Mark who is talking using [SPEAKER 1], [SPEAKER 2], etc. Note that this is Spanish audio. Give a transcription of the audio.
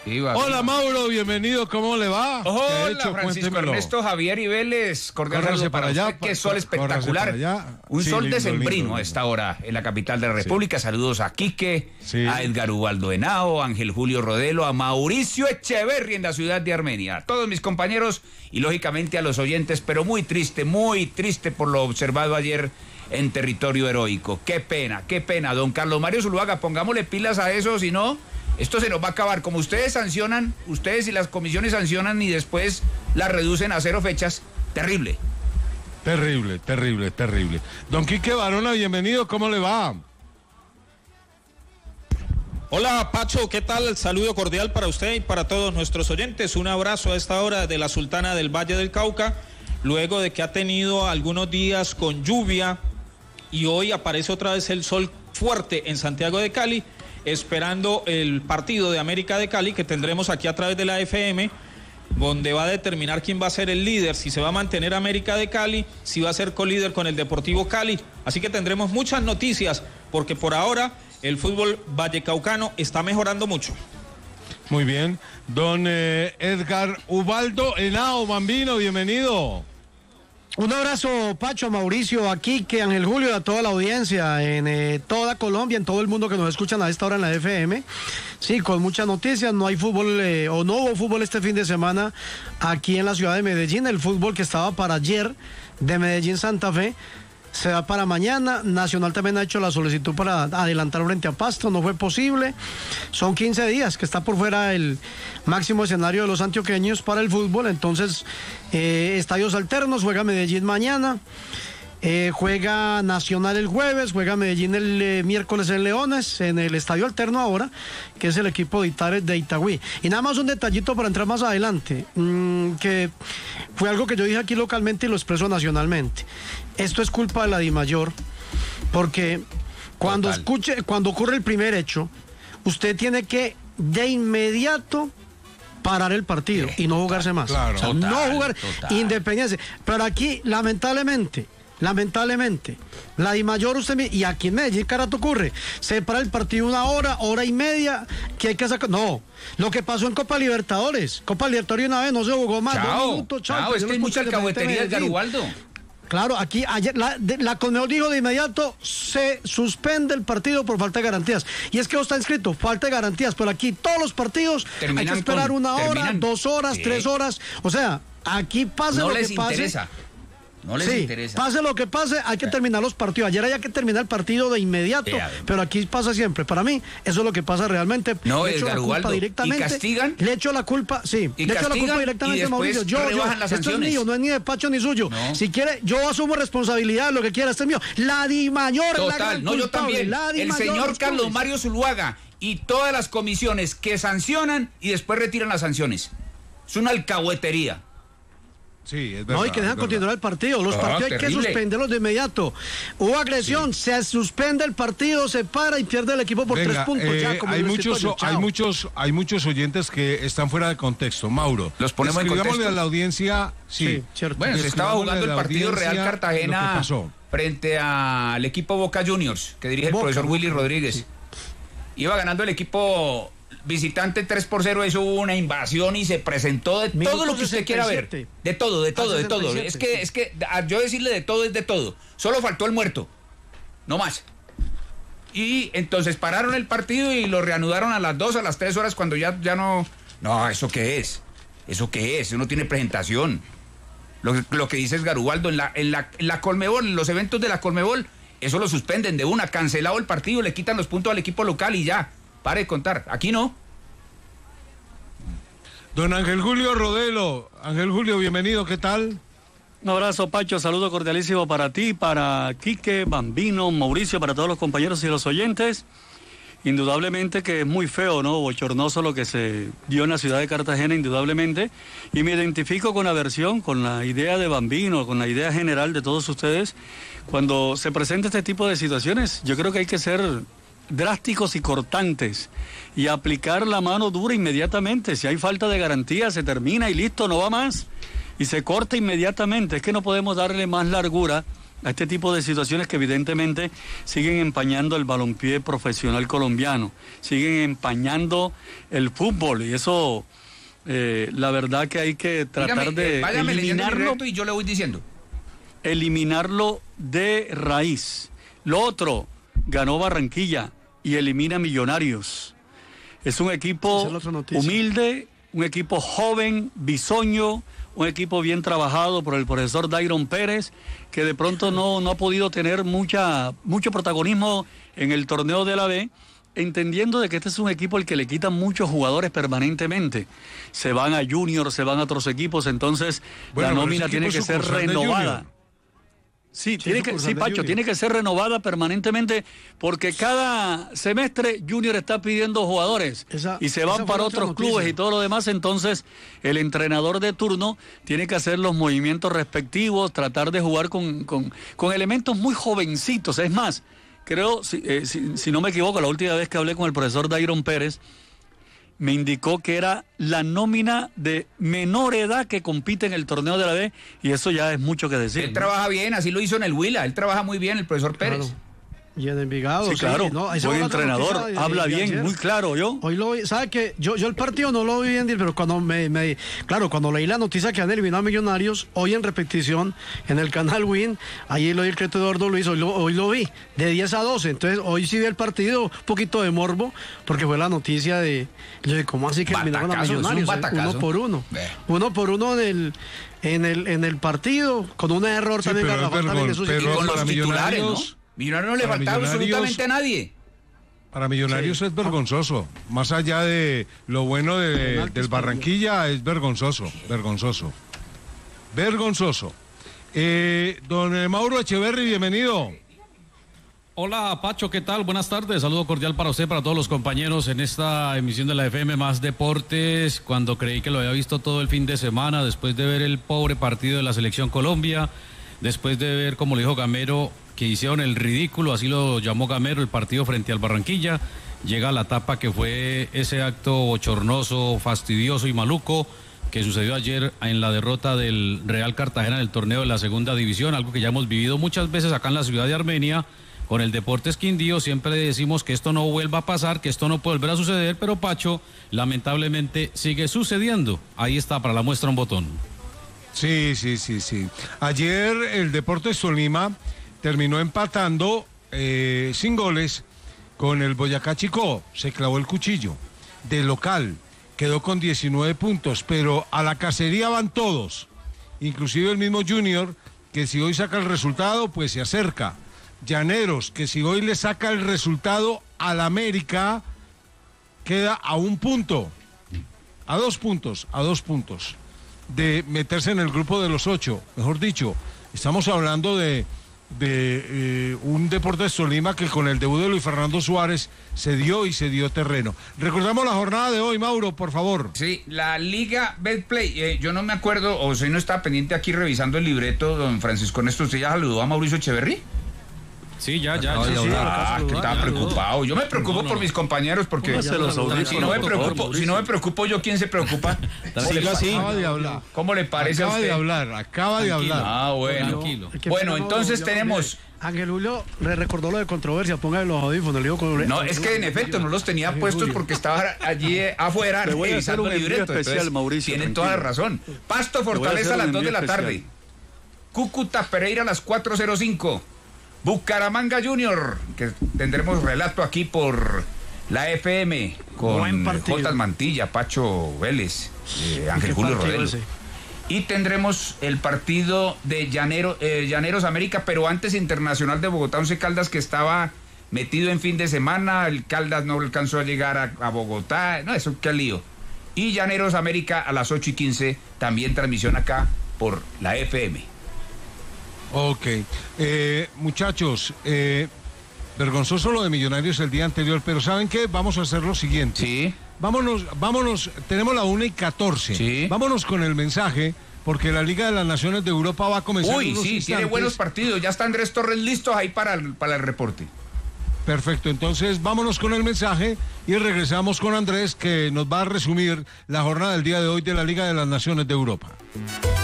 [SPEAKER 1] Hola Mauro, bienvenido, ¿cómo le va?
[SPEAKER 2] Hola Francisco Ernesto, Javier y Vélez, cordial saludo para usted, qué sol espectacular, un sol decembrino a esta hora en la capital de la República. Saludos a Quique, a Edgar Ubaldo Henao, a Ángel Julio Rodelo, a Mauricio Echeverri en la ciudad de Armenia, a todos mis compañeros y lógicamente a los oyentes, pero muy triste por lo observado ayer en territorio heroico. Qué pena, don Carlos Mario Zuluaga, pongámosle pilas a eso, si no, esto se nos va a acabar. Como ustedes sancionan, ustedes y las comisiones sancionan y después la reducen a 0 fechas, terrible.
[SPEAKER 1] Terrible. Don Quique Barona, bienvenido, ¿cómo le va?
[SPEAKER 3] Hola Pacho, ¿qué tal? El saludo cordial para usted y para todos nuestros oyentes. Un abrazo a esta hora de la Sultana del Valle del Cauca, luego de que ha tenido algunos días con lluvia y hoy aparece otra vez el sol fuerte en Santiago de Cali, esperando el partido de América de Cali que tendremos aquí a través de la FM, donde va a determinar quién va a ser el líder, si se va a mantener América de Cali, si va a ser colíder con el Deportivo Cali. Así que tendremos muchas noticias, porque por ahora el fútbol vallecaucano está mejorando mucho.
[SPEAKER 1] Muy bien. Don Edgar Ubaldo Henao, Bambino, bienvenido.
[SPEAKER 4] Un abrazo, Pacho, a Mauricio, a Quique, a Ángel Julio y a toda la audiencia en toda Colombia, en todo el mundo que nos escuchan a esta hora en la FM. Sí, con muchas noticias, no hay fútbol o no hubo fútbol este fin de semana aquí en la ciudad de Medellín. El fútbol que estaba para ayer de Medellín-Santa Fe se da para mañana. Nacional también ha hecho la solicitud para adelantar frente a Pasto, no fue posible. Son 15 días que está por fuera el máximo escenario de los antioqueños para el fútbol, entonces estadios alternos, juega Medellín mañana, juega Nacional el jueves, juega Medellín el miércoles en Leones, en el estadio alterno ahora, que es el equipo de Itares de Itagüí. Y nada más un detallito para entrar más adelante, que fue algo que yo dije aquí localmente y lo expreso nacionalmente. Esto es culpa de la DIMAYOR, porque cuando ocurre el primer hecho, usted tiene que de inmediato parar el partido y no jugarse más.
[SPEAKER 1] Claro.
[SPEAKER 4] O sea, no jugar Independencia. Pero aquí, lamentablemente, la DIMAYOR, y aquí en Medellín, carato ocurre, se para el partido 1 hora y media, que hay que sacar. No, lo que pasó en Copa Libertadores una vez no se jugó más. 2 minutos,
[SPEAKER 2] chao. Es que hay mucha alcahuetería de Garubaldo.
[SPEAKER 4] Claro, aquí ayer la Conmebol dijo de inmediato, se suspende el partido por falta de garantías. Y es que está inscrito, falta de garantías, pero aquí todos los partidos hay que esperar 1 hora, 2 horas, 3 horas. O sea, aquí pase lo que pase.
[SPEAKER 2] No les interesa.
[SPEAKER 4] Pase lo que pase, hay que terminar los partidos. Ayer había que terminar el partido de inmediato, pero aquí pasa siempre. Para mí, eso es lo que pasa realmente.
[SPEAKER 2] No,
[SPEAKER 4] le echo la culpa directamente.
[SPEAKER 2] ¿Y castigan?
[SPEAKER 4] Le echo la culpa, directamente a Mauricio. Esto es mío, no es ni de Pacho ni suyo. No. Si quiere, yo asumo responsabilidad de lo que quiera, este es mío. La DIMAYOR,
[SPEAKER 2] total, no, yo también. El señor Carlos Mario Zuluaga y todas las comisiones que sancionan y después retiran las sanciones. Es una alcahuetería.
[SPEAKER 1] Sí, es verdad.
[SPEAKER 4] No, y que dejan continuar el partido. Los partidos hay que suspenderlos de inmediato. Hubo agresión, se suspende el partido, se para y pierde el equipo por 3 puntos.
[SPEAKER 1] Hay muchos oyentes que están fuera de contexto. Mauro,
[SPEAKER 2] los ponemos en contexto.
[SPEAKER 1] A la audiencia,
[SPEAKER 4] cierto.
[SPEAKER 2] Bueno, se estaba jugando el partido Real Cartagena frente al equipo Boca Juniors, que dirige el profesor Willy Rodríguez. Sí. Iba ganando el equipo visitante 3-0, eso hubo una invasión y se presentó de todo lo que usted quiera ver. De todo. Es que yo decirle de todo es de todo. Solo faltó el muerto. No más. Y entonces pararon el partido y lo reanudaron a las 2, a las 3 horas cuando ya no. No, ¿eso qué es? ¿Eso qué es? Eso no tiene presentación. Lo que dice es Garubaldo, en la Conmebol, en los eventos de la Conmebol, eso lo suspenden de una, cancelado el partido, le quitan los puntos al equipo local y ya. Pare de contar, aquí no.
[SPEAKER 1] Don Ángel Julio Rodelo. Ángel Julio, bienvenido, ¿qué tal?
[SPEAKER 5] Un abrazo, Pacho, saludo cordialísimo para ti, para Quique, Bambino, Mauricio, para todos los compañeros y los oyentes. Indudablemente que es muy feo, ¿no? Bochornoso lo que se dio en la ciudad de Cartagena, indudablemente. Y me identifico con la versión, con la idea de Bambino, con la idea general de todos ustedes. Cuando se presenta este tipo de situaciones, yo creo que hay que ser drásticos y cortantes y aplicar la mano dura inmediatamente. Si hay falta de garantía, se termina y listo, no va más y se corta inmediatamente. Es que no podemos darle más largura a este tipo de situaciones que evidentemente siguen empañando el balompié profesional colombiano, siguen empañando el fútbol, y eso la verdad que hay que tratar de eliminarlo
[SPEAKER 2] y yo le voy diciendo.
[SPEAKER 5] Eliminarlo de raíz. Lo otro, ganó Barranquilla y elimina Millonarios. Es un equipo humilde, un equipo joven, bisoño, un equipo bien trabajado por el profesor Dairon Pérez, que de pronto no ha podido tener mucho protagonismo en el torneo de la B, entendiendo de que este es un equipo al que le quitan muchos jugadores permanentemente. Se van a Junior, se van a otros equipos, entonces la nómina tiene que ser renovada. Sí, Pacho, tiene que ser renovada permanentemente, porque cada semestre Junior está pidiendo jugadores y se van para otros clubes y todo lo demás. Entonces el entrenador de turno tiene que hacer los movimientos respectivos, tratar de jugar con elementos muy jovencitos. Es más, creo, si no me equivoco, la última vez que hablé con el profesor Dairon Pérez, me indicó que era la nómina de menor edad que compite en el torneo de la B, y eso ya es mucho que decir.
[SPEAKER 2] Él trabaja bien, así lo hizo en el Huila, él trabaja muy bien, el profesor Pérez.
[SPEAKER 4] Claro. Y en Envigado,
[SPEAKER 5] sí, claro, buen entrenador, habla bien, muy claro, yo.
[SPEAKER 4] Hoy lo vi, ¿sabe qué? Yo el partido no lo vi bien, pero cuando cuando leí la noticia que han eliminado a Millonarios, hoy en repetición, en el canal Win, ahí lo di el crédito de Eduardo Luis, hoy lo vi, de 10 a 12, entonces hoy sí vi el partido, un poquito de morbo, porque fue la noticia de ¿cómo así que eliminaron a Millonarios? Uno por uno en el partido, con un error
[SPEAKER 1] sí,
[SPEAKER 4] también,
[SPEAKER 2] pero con los titulares, ¿no? Millonarios no le faltaba absolutamente a nadie.
[SPEAKER 1] Para Millonarios es vergonzoso. Más allá de lo bueno del Barranquilla, es vergonzoso. Don Mauro Echeverri, bienvenido.
[SPEAKER 6] Hola Pacho, ¿qué tal? Buenas tardes, saludo cordial para usted, para todos los compañeros en esta emisión de la FM Más Deportes. Cuando creí que lo había visto todo el fin de semana, después de ver el pobre partido de la Selección Colombia, después de ver, como le dijo Gamero, que hicieron el ridículo, así lo llamó Gamero, el partido frente al Barranquilla, llega la etapa que fue ese acto bochornoso, fastidioso y maluco que sucedió ayer en la derrota del Real Cartagena en el torneo de la segunda división, algo que ya hemos vivido muchas veces acá en la ciudad de Armenia con el Deportes Quindío. Siempre decimos que esto no vuelva a pasar, que esto no puede volver a suceder, pero Pacho, lamentablemente sigue sucediendo. Ahí está, para la muestra un botón.
[SPEAKER 1] Sí. Ayer el Deportes Tolima terminó empatando sin goles con el Boyacá Chicó. Se clavó el cuchillo de local, quedó con 19 puntos, pero a la cacería van todos, inclusive el mismo Junior, que si hoy saca el resultado, pues se acerca. Llaneros, que si hoy le saca el resultado al América, queda a 1 punto, a 2 puntos de meterse en el grupo de los 8. Mejor dicho, estamos hablando de un Deportes Tolima que con el debut de Luis Fernando Suárez se dio terreno. Recordamos la jornada de hoy, Mauro, por favor.
[SPEAKER 2] Sí, la Liga Betplay, yo no me acuerdo, o si no estaba pendiente aquí revisando el libreto, don Francisco Néstor, ¿usted ya saludó a Mauricio Echeverri?
[SPEAKER 6] Sí, ya.
[SPEAKER 2] Que estaba preocupado. Yo me preocupo por mis compañeros, porque si no me preocupo yo, ¿quién se preocupa? ¿Cómo le parece a usted?
[SPEAKER 1] Acaba de hablar.
[SPEAKER 2] Ah, bueno. Bueno, entonces tenemos...
[SPEAKER 4] Ángel Julio le recordó lo de controversia, póngale los audífonos.
[SPEAKER 2] No, es que en efecto no los tenía puestos porque estaba allí afuera revisando el libreto.
[SPEAKER 5] Especial, Mauricio,
[SPEAKER 2] tienen toda la razón. Pasto Fortaleza a las 2 de la tarde. Cúcuta Pereira a las 4:05. Bucaramanga Junior, que tendremos relato aquí por la FM con J. Mantilla, Pacho Vélez, Ángel Julio Rodelo. Y tendremos el partido de Llaneros América, pero antes Internacional de Bogotá, Once Caldas, que estaba metido en fin de semana. El Caldas no alcanzó a llegar a Bogotá. No, eso qué lío. Y Llaneros América a las 8:15, también transmisión acá por la FM.
[SPEAKER 1] Ok, muchachos, vergonzoso lo de Millonarios el día anterior, pero ¿saben qué? Vamos a hacer lo siguiente.
[SPEAKER 2] Sí.
[SPEAKER 1] Vámonos, tenemos la 1:14. Sí. Vámonos con el mensaje, porque la Liga de las Naciones de Europa va a comenzar.
[SPEAKER 2] Uy, sí, tiene buenos partidos. Ya está Andrés Torres listos ahí para el reporte.
[SPEAKER 1] Perfecto, entonces vámonos con el mensaje y regresamos con Andrés, que nos va a resumir la jornada del día de hoy de la Liga de las Naciones de Europa.